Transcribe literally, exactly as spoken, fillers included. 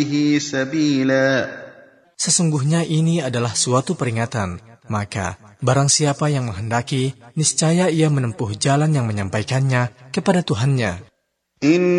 سبيلا. Sesungguhnya ini adalah suatu peringatan, maka barang siapa yang menghendaki, niscaya ia menempuh jalan yang menyampaikannya kepada Tuhannya.